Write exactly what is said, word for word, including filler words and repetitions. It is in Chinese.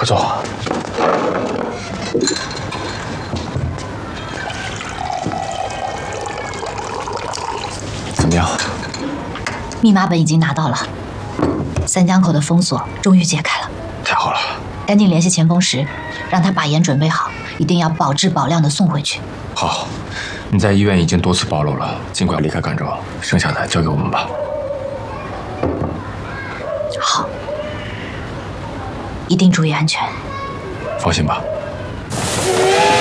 走。怎么样？ 密码本已经拿到了，三江口的封锁终于解开了。 太好了！ 赶紧联系钱风石，让他把盐准备好，一定要保质保量的送回去。 好，你在医院已经多次暴露了，尽快离开赣州，剩下的交给我们吧。 好，一定注意安全。 放心吧。